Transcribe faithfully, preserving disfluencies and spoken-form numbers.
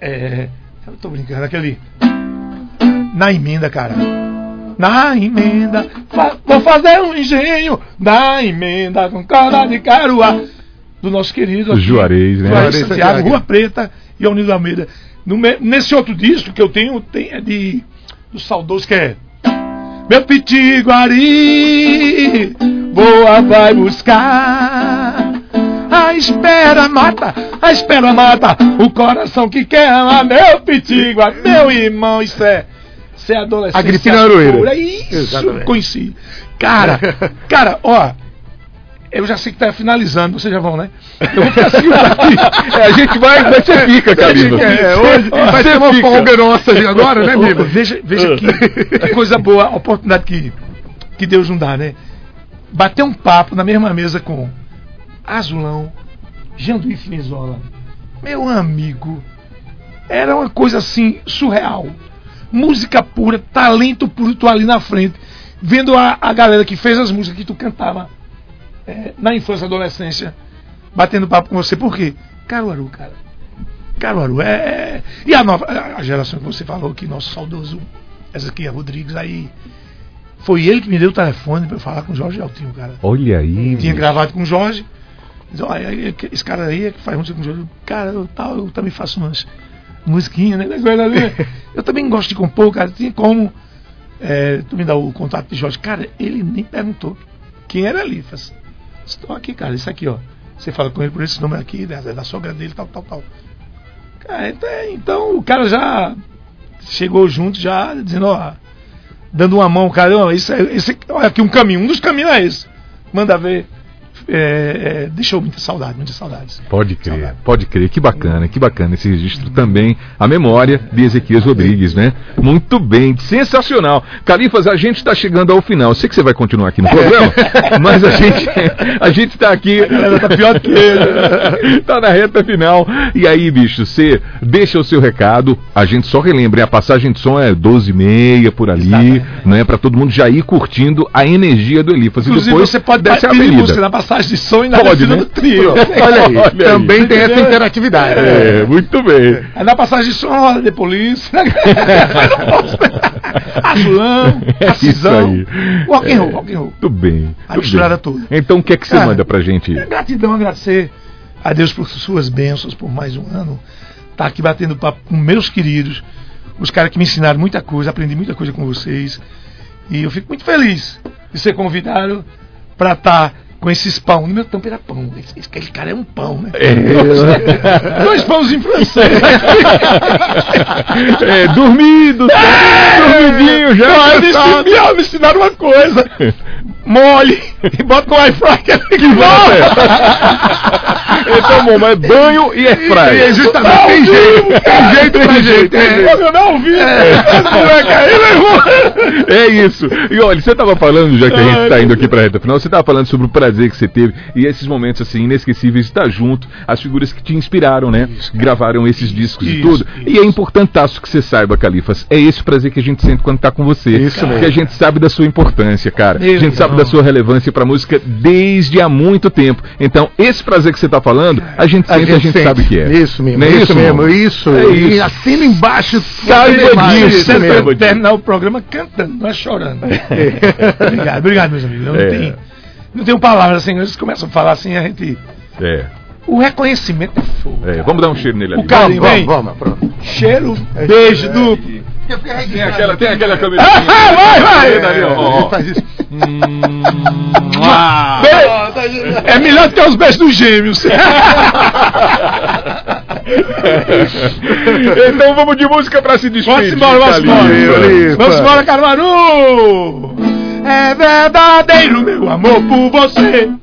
É, eu tô brincando, aquele... Na emenda, cara. Na emenda, fa- vou fazer um engenho. Na emenda, com cara de caruá. Do nosso querido aqui, Juarez, né? Juarez Juarez Santiago, Santiago. Rua Preta e Alnido Almeida. No me- nesse outro disco que eu tenho, tem, é de do saudoso, que é Meu Pitiguari, voa, vai buscar. A espera mata, a espera mata o coração que quer amar. Meu Pitiguari, meu irmão, isso é, isso é adolescência. Agripina Aroeira. pura. Isso, Exatamente. conheci. Cara, cara, ó, eu já sei que tá finalizando, vocês já vão, né? Eu vou ficar seguindo aqui. É, a gente vai, mas você fica, Calixto. É, hoje vai ser uma folga nossa agora, né, amigo? Veja, veja que, que coisa boa, a oportunidade que, que Deus nos dá, né? Bater um papo na mesma mesa com Azulão, Janduí Finizola, meu amigo, era uma coisa assim, surreal. Música pura, talento puro, tu ali na frente, vendo a, a galera que fez as músicas que tu cantava é, na infância e adolescência, batendo papo com você. Por quê? Caruaru, cara. Caruaru é, é... E a nova a geração que você falou, que nosso saudoso Ezequiel Rodrigues aí, foi ele que me deu o telefone para eu falar com o Jorge Altinho, cara. Olha aí. Tinha gravado com o Jorge. Diz, olha, esse cara aí é que faz música com o Jorge. Cara, eu, tal, eu também faço umas musiquinhas, né? Eu também gosto de compor, cara. Tinha como é, tu me dá o contato de Jorge. Cara, ele nem perguntou quem era ali. Falei, estou aqui, cara, isso aqui, ó. Você fala com ele por esse nome aqui, né, da sogra dele, tal, tal, tal. Cara, então, então o cara já chegou junto, já dizendo, ó, dando uma mão, cara, ó, isso é, esse, olha aqui um caminho, um dos caminhos é esse. Manda ver. É, é, deixou muita saudade, muitas saudades. Pode crer, saudade. pode crer, que bacana, que bacana esse registro também, a memória de Ezequiel Rodrigues, né? Muito bem, sensacional. Califas, a gente está chegando ao final. Eu sei que você vai continuar aqui no programa, mas a gente a gente está aqui, tá pior que ele, tá na reta final. E aí, bicho, você deixa o seu recado. A gente só relembra, a passagem de som é doze e meia por ali, exatamente, né? Para todo mundo já ir curtindo a energia do Elifas. Inclusive, e depois você pode desce a pedir avenida. música na passagem de som e na Pode, descida né? do trio. Olha aí, Olha também aí. Tem essa interatividade. É, muito bem. Aí na passagem de som, roda de polícia. Azulão, Acisão, rock and roll, rock and roll. Tudo bem. A misturada toda. Então o que é que você Cara, manda pra gente? Gratidão, agradecer a Deus por suas bênçãos, por mais um ano. Tá aqui batendo papo com meus queridos, os caras que me ensinaram muita coisa, aprendi muita coisa com vocês. E eu fico muito feliz de ser convidado para estar com esses pão. No meu tampo era pão. Esse, esse, aquele cara é um pão, né? É. Dois pãozinhos franceses. É, dormido, é. dormidinho já. Não, me, ensinaram, me ensinaram uma coisa. Mole e bota no air fry que fica bom. Então, bom, mas banho e air fry. É, justamente. Não, tem jeito, tem jeito, tem jeito. É. Eu não ouvi. É. é isso. E olha, você estava falando, já que a gente está indo aqui para a reta final, você estava falando sobre o prazer que você teve e esses momentos assim inesquecíveis de estar junto, as figuras que te inspiraram, né? Isso, gravaram esses discos isso, e tudo. Isso. E é importantaço que você saiba, Califas. É esse o prazer que a gente sente quando está com você. Isso mesmo. Porque a gente sabe da sua importância, cara. Meu a gente sabe da sua relevância para a música desde há muito tempo. Então, esse prazer que você está falando, a gente a sente, gente a gente sente. Sabe que é. Isso mesmo. Não é isso, isso mesmo. Isso. É isso. E assina embaixo. Saiba disso. Você terminar o programa cantando, não é chorando. É. Obrigado, obrigado, meus amigos. Eu não, é. tenho, não tenho palavras assim. Eles começam a falar assim, a gente. É. O reconhecimento é fogo. É, vamos dar um cheiro nele ali. O carinho, vamos, vamos, vamos. Cheiro, beijo do. Tem aquela, tem aquela câmera. Ah, vai, vai! vai. Oh, faz isso. É melhor do que os beijos dos gêmeos. Então vamos de música pra se despedir. Vamos embora, vamos embora. Vamos embora, Caruaru! É verdadeiro meu amor por você.